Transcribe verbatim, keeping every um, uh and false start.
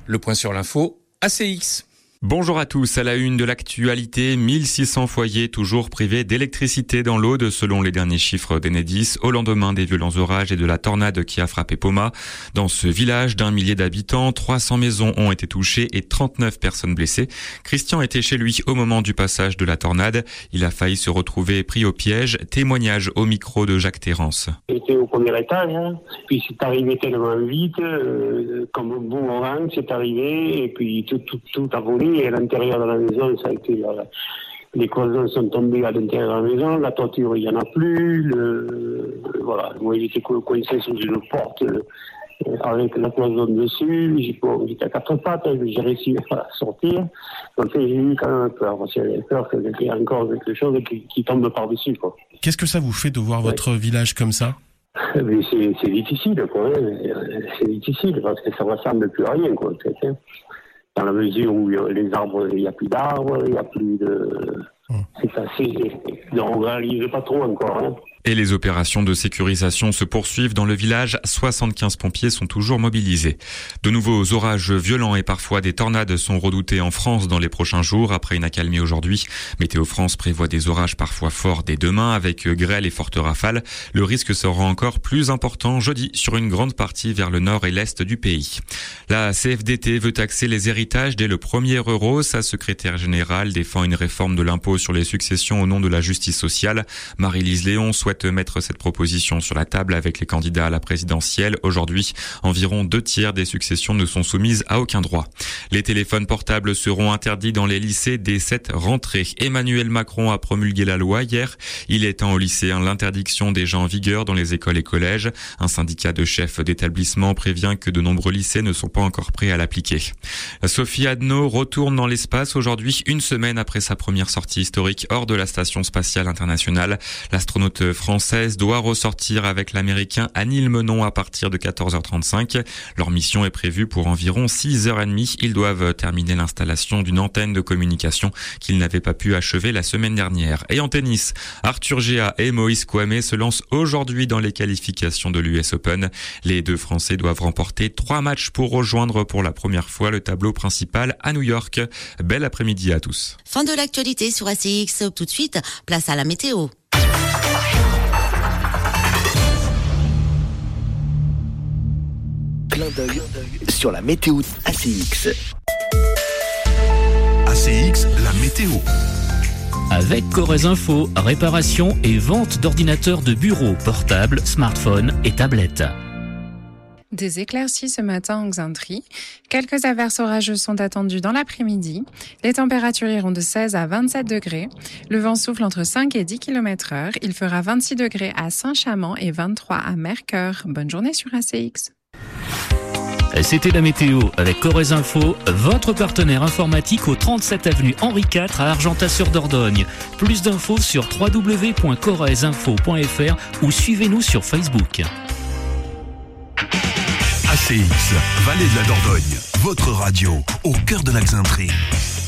Le point sur l'info, A C X. Bonjour à tous, à la une de l'actualité, mille six cents foyers toujours privés d'électricité dans l'Aude selon les derniers chiffres d'Enedis au lendemain des violents orages et de la tornade qui a frappé Poma. Dans ce village d'un millier d'habitants, trois cents maisons ont été touchées et trente-neuf personnes blessées. Christian était chez lui au moment du passage de la tornade. Il a failli se retrouver pris au piège. Témoignage au micro de Jacques Terrance. J'étais au premier étage, hein. Puis c'est arrivé tellement vite, euh, comme un boomerang, c'est arrivé, et puis tout, tout, tout a volé. Et à l'intérieur de la maison, ça a été la, les cloisons sont tombées à l'intérieur de la maison, la toiture, il n'y en a plus. Le, voilà, moi j'étais coincé sous une porte euh, avec la cloison dessus. J'étais à quatre pattes, j'ai réussi à sortir. Donc j'ai eu quand même peur. J'avais peur qu'il y ait encore quelque chose qui, qui tombe par-dessus, quoi. Qu'est-ce que ça vous fait de voir ouais. votre village comme ça? Mais c'est, c'est difficile, quoi. Hein. C'est difficile parce que ça ne ressemble plus à rien, quoi. Dans la mesure où les arbres, il n'y a plus d'arbres, il n'y a plus de... Mmh. C'est assez... Non, on ne réalise pas trop encore, hein. Et les opérations de sécurisation se poursuivent dans le village. soixante-quinze pompiers sont toujours mobilisés. De nouveaux orages violents et parfois des tornades sont redoutés en France dans les prochains jours. Après une accalmie aujourd'hui, Météo France prévoit des orages parfois forts dès demain avec grêle et fortes rafales. Le risque sera encore plus important jeudi sur une grande partie vers le nord et l'est du pays. La C F D T veut taxer les héritages dès le premier euro. Sa secrétaire générale défend une réforme de l'impôt sur les successions au nom de la justice sociale. Marie-Lise Léon souhaite mettre cette proposition sur la table avec les candidats à la présidentielle. Aujourd'hui, environ deux tiers des successions ne sont soumises à aucun droit. Les téléphones portables seront interdits dans les lycées dès cette rentrée. Emmanuel Macron a promulgué la loi hier. Il étend aux lycéens l'interdiction déjà en vigueur dans les écoles et collèges. Un syndicat de chefs d'établissement prévient que de nombreux lycées ne sont pas encore prêts à l'appliquer. Sophie Adno retourne dans l'espace aujourd'hui, une semaine après sa première sortie historique hors de la station spatiale internationale. L'astronaute française doit ressortir avec l'américain Anil Menon à partir de quatorze heures trente-cinq. Leur mission est prévue pour environ six heures trente. Ils doivent terminer l'installation d'une antenne de communication qu'ils n'avaient pas pu achever la semaine dernière. Et en tennis, Arthur Géa et Moïse Kouamé se lancent aujourd'hui dans les qualifications de l'U S Open. Les deux Français doivent remporter trois matchs pour rejoindre pour la première fois le tableau principal à New York. Bel après-midi à tous. Fin de l'actualité sur A C X. Tout de suite, place à la météo. Clin d'œil sur la météo A C X. A C X, la météo. Avec Corrèze Info, réparation et vente d'ordinateurs de bureau, portables, smartphones et tablettes. Des éclaircies ce matin en Xainterie. Quelques averses orageuses sont attendues dans l'après-midi. Les températures iront de seize à vingt-sept degrés. Le vent souffle entre cinq et dix kilomètres heure. Il fera vingt-six degrés à Saint-Chamond et vingt-trois à Mercœur. Bonne journée sur A C X. C'était la météo avec Corrèze Info, votre partenaire informatique au trente-sept avenue Henri quatre à Argentat-sur-Dordogne. Plus d'infos sur w w w point corrèze info point f r ou suivez-nous sur Facebook. A C X, Vallée de la Dordogne, votre radio au cœur de la Xainterie.